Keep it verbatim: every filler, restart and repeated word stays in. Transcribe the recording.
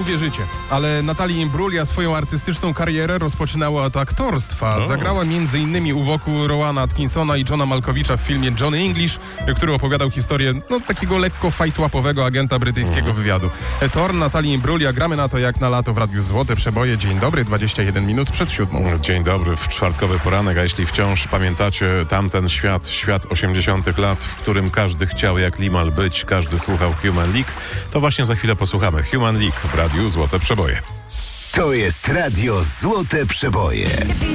uwierzycie, ale Natalia Imbruglia swoją artystyczną karierę rozpoczynała od aktorstwa. O. Zagrała między innymi u boku Rowana Atkinsona i Johna Malkowicza w filmie Johnny English, który opowiadał historię no, takiego lekko fajtłapowego agenta brytyjskiego wywiadu. Thorn, Natalia Imbruglia, gramy na to jak na lato w Radiu Złote Przeboje. Dzień dobry, dwadzieścia jeden minut przed siódmą. Dzień dobry, w czwartkowy poranek, a jeśli wciąż pamiętacie tamten świat, świat osiemdziesiątych lat, w którym każdy chciał jak Limal być, każdy słuchał Human League, to właśnie za chwilę posłuchamy Human League w Radiu Złote Przeboje. To jest Radio Złote Przeboje.